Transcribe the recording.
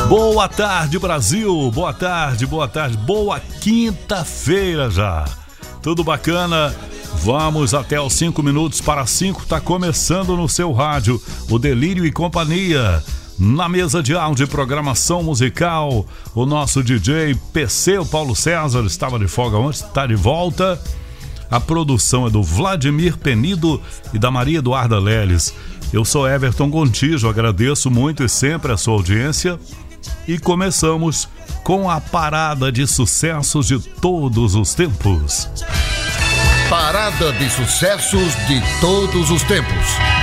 Boa tarde, Brasil. Boa tarde, boa quinta-feira já. Tudo bacana? Vamos até os 5 minutos para 5. Tá começando no seu rádio o Delírio e Companhia. Na mesa de áudio e programação musical, o nosso DJ PC, o Paulo César, estava de folga ontem, está de volta. A produção é do Vladimir Penido e da Maria Eduarda Leles. Eu sou Everton Gontijo, agradeço muito e sempre a sua audiência. E começamos com a parada de sucessos de todos os tempos. Parada de sucessos de todos os tempos.